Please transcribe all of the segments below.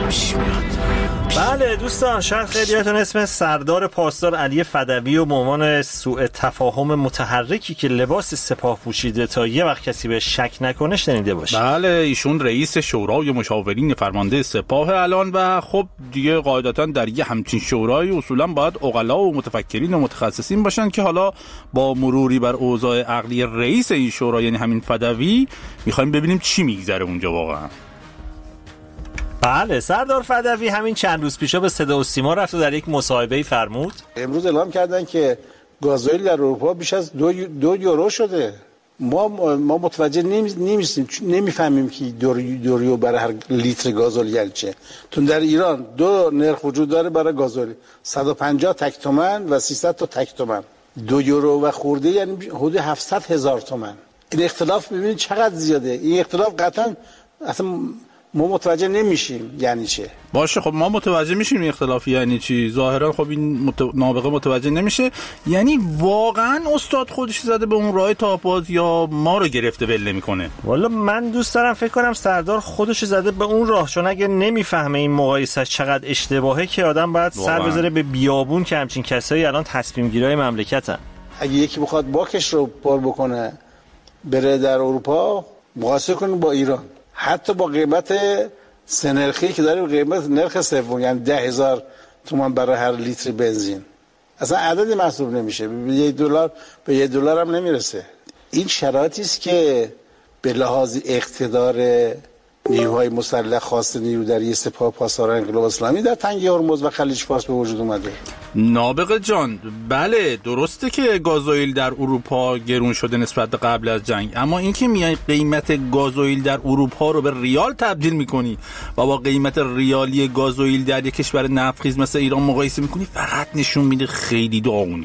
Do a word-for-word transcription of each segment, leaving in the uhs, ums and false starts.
پیش میاد. بله دوستان، شاید خیلیاتون اسم سردار پاسدار علی فدوی و به عنوان سوء تفاهم متحرکی که لباس سپاه پوشیده تا یه وقت کسی به شک نکنه شنیده باشه. بله، ایشون رئیس شورای مشاورین فرمانده سپاه الان و خب دیگه قاعدتاً در یه همچین شورای اصولاً باید عقلا و متفکرین و متخصصین باشن که حالا با مروری بر اوضاع عقلی رئیس این شورا یعنی همین فدوی می‌خوایم ببینیم چی میگذره اونجا واقعاً. بله، سردار فدوی همین چند روز پیشا به صدا و سیما رفت و در یک مصاحبه‌ای فرمود امروز اعلام کردن که گازوئیل در اروپا بیش از دو, دو یورو شده. ما ما متوجه نمی‌شیم، نمی‌فهمیم که دو, دو یورو برای هر لیتر گازوئیل یعنی چه. تو در ایران دو نرخ وجود داره برای گازوئیل، صد و پنجاه تک تومن و سیصد تا تک تومن. دو یورو و خورده یعنی حدود هفتصد هزار تومن. این اختلاف ببینید چقدر زیاده. این اختلاف قطعاً اصلا ما متوجه نمیشیم یعنی چه. باشه خب ما متوجه میشیم این اختلافی یعنی چی. ظاهرا خب این مت... نابغه متوجه نمیشه. یعنی واقعا استاد خودش زده به اون راه تاپاز یا ما رو گرفته ول نمیکنه؟ والا من دوست دارم فکر کنم سردار خودش زده به اون راه، چون اگه نمیفهمه این مقایسه چقدر اشتباهه که آدم باید سر بذاره به بیابون که همچین کسایی الان تصمیم گیرای مملکتن. اگه یکی بخواد باکش رو پر بکنه بره در اروپا، مقایسه کنه با ایران، حتی با قیمت سنرخی که داریم، قیمت نرخ سوم یعنی ده هزار تومان برای هر لیتر بنزین، اصلا عددی محسوب نمیشه. به یک دلار به یک دلار هم نمیرسه. این شرایطی است که به لحاظ اقتدار نیروهای مسلح خاص نیرودری سپاه پاسداران انقلاب اسلامی در تنگه هرمز و خلیج فارس به وجود اومده. نابغه جان، بله درسته که گازوئیل در اروپا گرون شده نسبت به قبل از جنگ، اما این که میای قیمت گازوئیل در اروپا رو به ریال تبدیل میکنی و با قیمت ریالی گازوئیل در یک کشور نفتخیز مثل ایران مقایسه میکنی، فقط نشون میده خیلی داغونی.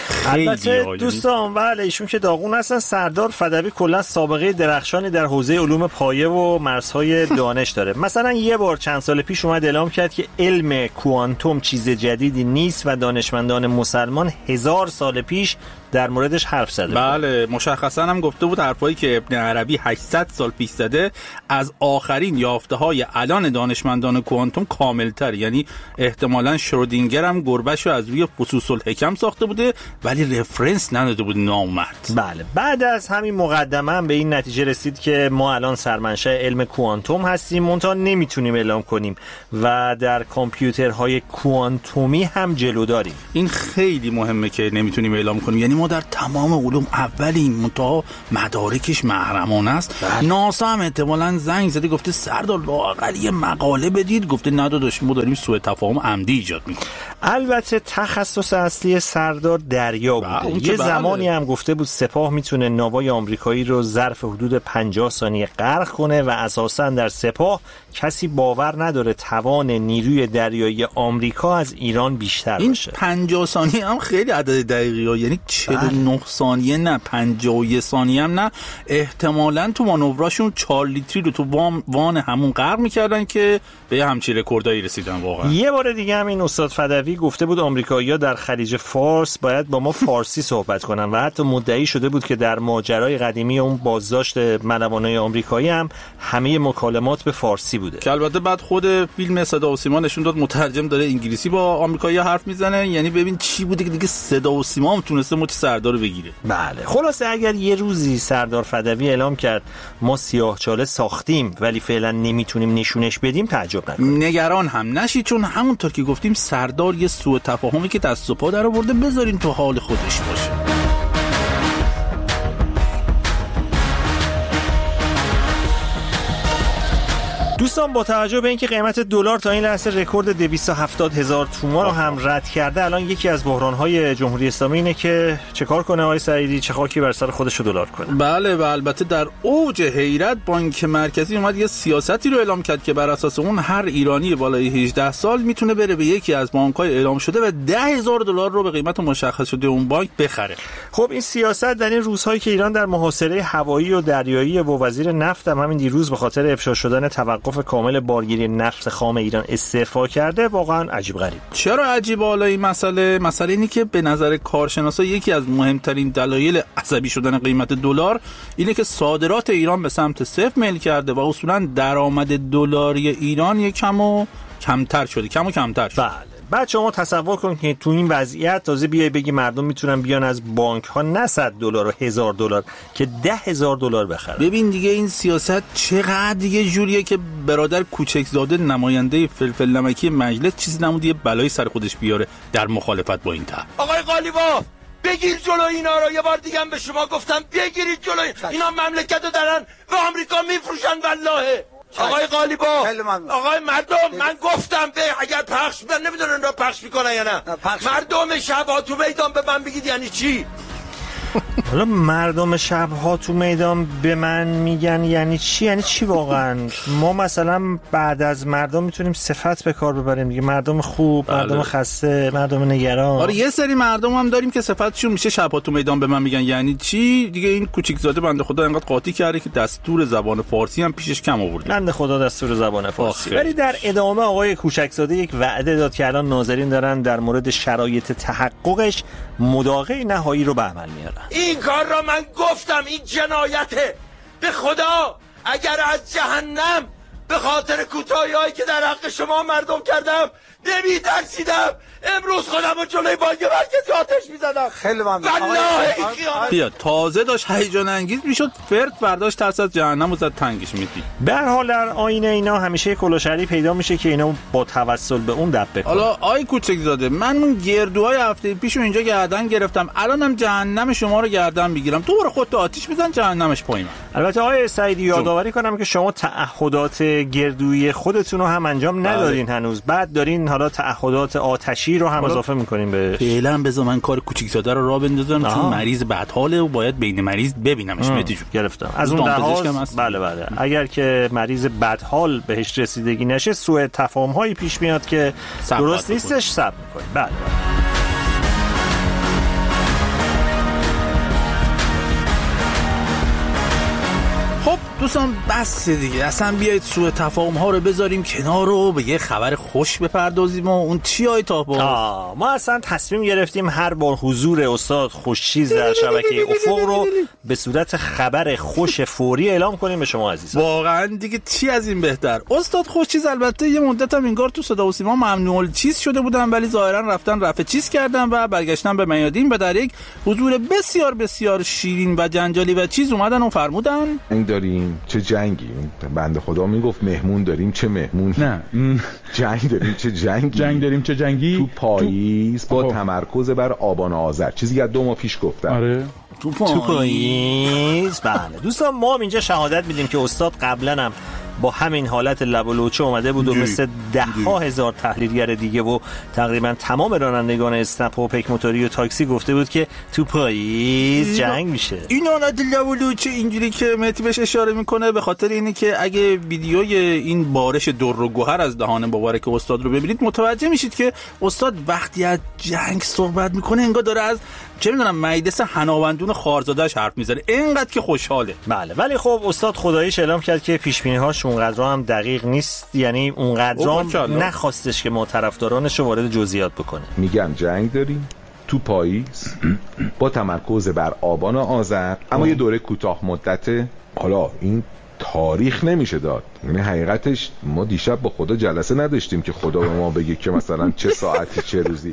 البته دوستان بله ایشون که داغون هستن. سردار فدوی کلا سابقه درخشانی در حوزه علوم پایه و مرزهای دانش داره. مثلا یه بار چند سال پیش اومد اعلام کرد که علم کوانتوم چیز جدیدی نیست و دانشمندان مسلمان هزار سال پیش در موردش حرف زده. بله مشخصا هم گفته بود حرفایی که ابن عربی هشتصد سال پیش زده از آخرین یافته‌های الان دانشمندان کوانتوم کامل‌تر، یعنی احتمالاً شرودینگر هم گربه‌شو از روی فصوص الحکم ساخته بوده ولی رفرنس نداده بود نامرد. بله بعد از همین مقدمه هم به این نتیجه رسید که ما الان سرمنشأ علم کوانتوم هستیم، منتها نمیتونیم اعلام کنیم و در کامپیوترهای کوانتومی هم جلو داریم. این خیلی مهمه که نمیتونیم اعلام کنیم، یعنی ما در تمام علوم اولیم، منتها مدارکش محرمانه است. ناسا هم احتمالاً زنگ زده گفته سردار لااقل یه مقاله بدید، گفته نداداش ما داریم سوء تفاهم عمدی ایجاد میکنیم. البته تخصص اصلی سردار دریا بوده. یه زمانی هم گفته بود سپاه میتونه ناوای آمریکایی رو ظرف حدود پنجاه ثانیه غرق کنه و اساساً در سپاه کسی باور نداره توان نیروی دریایی آمریکا از ایران بیشتر باشه. این پنجاه ثانیه هم خیلی عدد دقیقی، یعنی چهل و نه ثانیه نه، پنجاه و یک ثانیه هم نه. احتمالاً تو مانوراشون چهار لیتری رو تو وان, وان همون غرق میکردن که به همچین رکوردایی رسیدن. واقعا یه بار دیگه هم این استاد فدوی گفته بود آمریکایی‌ها در خلیج فارس باید با ما فارسی صحبت کنن و حتی مدعی شده بود که در ماجرای قدیمی اون بازداشت ملوانای آمریکایی هم همه مکالمات به فارسی بوده، که البته بعد خود فیلم صدا و سیما نشون داد مترجم داره انگلیسی با آمریکایی‌ها حرف میزنه. یعنی ببین چی بوده که دیگه صدا و سیما هم تونسته مچ سردار بگیره. بله خلاصه اگر یه روزی سردار فدوی اعلام کرد ما سیاه‌چاله ساختیم ولی فعلا نمیتونیم نشونش بدیم، تعجب نکنید، نگران هم نشید، چون همونطور که گفتیم سردار یه سوء تفاهمی که دست و پا در آورده، بذارین تو حال خودش باشه. دوستان با توجه به اینکه قیمت دلار تا این لحظه رکورد دویست و هفتاد هزار تومان رو هم رد کرده، الان یکی از بحران‌های جمهوری اسلامی اینه که چه کار کنه آقای سعیدی، چه خاکی بر سر خودش رو دلار کنه. بله و البته در اوج حیرت بانک مرکزی اومد یه سیاستی رو اعلام کرد که بر اساس اون هر ایرانی بالای هجده سال میتونه بره به یکی از بانک‌های اعلام شده و ده هزار دلار رو به قیمت مشخص شده اون بانک بخره. خب این سیاست در این روزهایی که ایران در محاصره هوایی و دریایی و وزیر نفت هم همین دیروز به خاطر افشا شدن توقف کامل بارگیری نفت خام ایران استعفا کرده، واقعا عجیب غریب. چرا عجیب حالا این مسئله؟ مسئله اینه که به نظر کارشناسا یکی از مهمترین دلایل عصبی شدن قیمت دلار اینه که صادرات ایران به سمت صفر میل کرده و اصولا درآمد دلاری ایران یکم و کمتر شده، کم و کمتر شده. بله. بعد شما تصور کن که تو این وضعیت تازه بیای بگی مردم میتونن بیان از بانک ها نه صد دلار و هزار دلار که ده هزار دلار بخرن. ببین دیگه این سیاست چقدر دیگه جوریه که برادر کوچکزاده نماینده فلفل نمکی مجلس چیزی نمود یه بلایی سر خودش بیاره در مخالفت با این طرح. آقای قالیباف بگیر جلو اینا رو. یه بار دیگه هم به شما گفتم بگیرید جلو اینا، مملکت رو دارن به آمریکا میفروشن والله. آقای قالیباف، آقای مردم، من گفتم به اگر پخش من نمیدونن را پخش میکنن یا نه. مردم شب ها تو میدان به من بگید یعنی چی؟ حالا مردم شب ها تو میدان به من میگن یعنی چی؟ یعنی چی واقعا؟ ما مثلا بعد از مردم میتونیم صفت به کار ببریم دیگه، مردم خوب، بله. مردم خسته، مردم نگران. آره یه سری مردم هم داریم که صفتشون میشه شب ها تو میدان به من میگن یعنی چی دیگه. این کوچیکزاده بنده خدا انقدر قاطی کرده که دستور زبان فارسی هم پیشش کم آورد. بنده خدا دستور زبان فارسی. ولی در ادامه آقای کوچکزاده یک وعده داد که الان ناظرین دارن در مورد شرایط تحققش مداقه نهایی رو به عمل میارن. این کار را من گفتم، این جنایته. به خدا اگر از جهنم به خاطر کوتاهی‌هایی که در حق شما مردم کردم نمی ترسیدم، امروز خودم رو جلوی بانک مرکزی آتش می‌زدم. خیلی ممنون. والله بیا تازه داشت هیجان انگیز میشد، فرد برداشت ترس از جهنم و زد تنگش میدی. به هر حال در آینه اینا همیشه کلوشری پیدا میشه که اینا با توسل به اون دب بکنن. حالا آی کوچکزاده من اون گردوهای هفته پیشو اینجا گردن گرفتم، الانم جهنم شما رو گردن میگیرم، تو برو خودت آتیش بزن جهنمش پای من. البته آقای سعیدی یادآوری کنم که شما تعهدات گردویی خودتون رو هم انجام ندادین هنوز، بعد دارین حالا تعهدات آتشی رو هم اضافه میکنیم بهش. فعلا بذار من کار کوچیکزاده رو راه بندازم چون مریض بدحاله و باید بین مریض ببینمش. مهدی جون گرفتم از اون لحاظ. بله بله اگر که مریض بدحال بهش رسیدگی نشه سوء تفاهم هایی پیش میاد که درست نیستش، صبر میکنیم. بله بله. خب دوستان بس دیگه، اصلا بیایید سوء تفاهم ها رو بذاریم کنار رو به یه خبر خوش بپردازیم. و اون چی های تا با ما اصلا تصمیم گرفتیم هر بار حضور استاد خوشچیز در شبکه افق رو به صورت خبر خوش فوری اعلام کنیم به شما عزیزان. واقعا دیگه چی از این بهتر. استاد خوشچیز البته یه مدت هم انگار تو صدا و سیما ممنوع چیز شده بودن، ولی ظاهرا رفتن رفع چیز کردن و برگشتن به میادین و در یک حضور بسیار بسیار شیرین و جنجالی و چیز اومدن و فرمودن داریم چه جنگی. بنده خدا میگفت مهمون داریم چه مهمون، نه جنگ داریم چه جنگی. جنگ داریم چه جنگی تو پاییز با تمرکز بر آبان و آذر، چیزی که دو ماه پیش گفتم. آره تو پاییز. بله دوستان ما هم اینجا شهادت میدیم که استاد قبلا هم با همین حالت لب و لوچه اومده بود و مثل ده ها هزار تحلیلگر دیگه و تقریبا تمام رانندگان اسنپ و پیک موتوری و تاکسی گفته بود که تو پاییز جنگ میشه. این حالت لب و لوچه اینجوری که مهدی بهش اشاره میکنه به خاطر اینه که اگه ویدیوی این بارش در و گوهر از دهان مبارک استاد رو ببینید متوجه میشید که استاد وقتی از جنگ صحبت میکنه انگار داره از چه میدونم مجلس حناوندون خارزاده‌اش حرف میزنه، اینقدر که خوشحاله. بله ولی خب استاد خداییش اعلام کرد که پیش بینی‌هاش اونقدر هم دقیق نیست، یعنی اونقدر هم نخواستش که ما طرفدارانش رو وارد جزئیات بکنه. میگم جنگ داریم تو پاییز با تمرکز بر آبان و آذر، اما یه دوره کوتاه مدته. حالا این تاریخ نمیشه داد، یعنی حقیقتش ما دیشب با خدا جلسه نداشتیم که خدا به ما بگه که مثلا چه ساعتی چه روزی.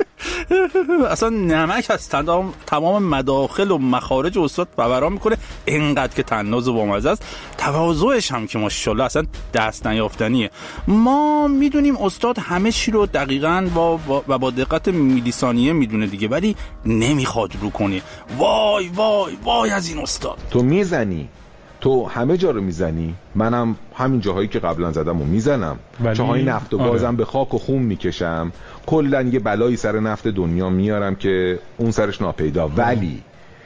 اصلا نمک از تمام تمام مداخل و مخارج استاد فوران میکنه، اینقدر که طناز و بامزه است. تواضعش هم که ماشاءالله اصلا دست نیافتنیه. ما میدونیم استاد همه چی رو دقیقاً با و با دقت میلی ثانیه میدونه دیگه، ولی نمیخواد رو کنه. وای وای وای از این استاد. تو میزنی، تو همه جا رو میزنی، منم همین جاهایی که قبلا زدم رو میزنم، چاهای نفت و گازم آره. به خاک و خون میکشم، کلن یه بلایی سر نفت دنیا میارم که اون سرش ناپیدا. ولی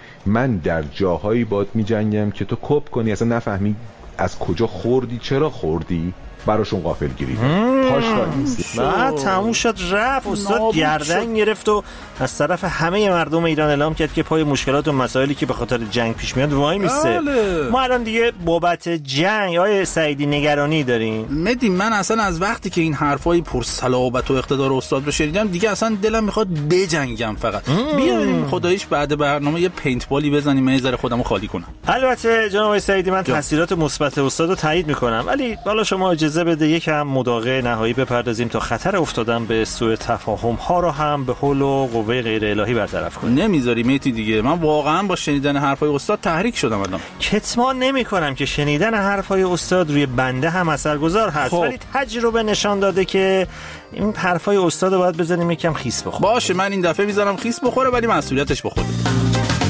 من در جاهایی باد میجنگم که تو کپ کنی، اصلا نفهمی از کجا خوردی، چرا خوردی، براشون غافلگیری پاش نیست. بعد تموم شد رفت استاد گردن گرفت و از طرف همه مردم ایران اعلام کرد که پای مشکلات و مسائلی که به خاطر جنگ پیش میاد وای میسته. ما الان دیگه بابت جنگ آیه سعیدی نگرانی داریم. مدی من اصلا از وقتی که این حرفای پرصلابت و اقتدار استاد رو شنیدم دیگه اصلا دلم میخواد بجنگم فقط. بیایم خداییش بعد برنامه یه پینت بالی بزنیم یه ذره خودمو خالی کنم. البته جناب آقای سعیدی من تاثیرات مثبت استاد رو تایید میکنم، ولی حالا شما اجازه اجازه بده یکم مداقه نهایی بپردازیم تا خطر افتادن به سوء تفاهم ها رو هم به حول و قوه غیر الهی برطرف کنیم. نمیذاری میتی دیگه، من واقعا با شنیدن حرفای استاد تحریک شدم الان. کتمان نمیکنم که شنیدن حرفای استاد روی بنده هم اثرگذار هست، خب. ولی تجربه نشان داده که این حرفای استاد رو باید بزنیم یکم خیس بخوره. باشه من این دفعه میذارم خیس بخوره ولی مسئولیتش به خودت.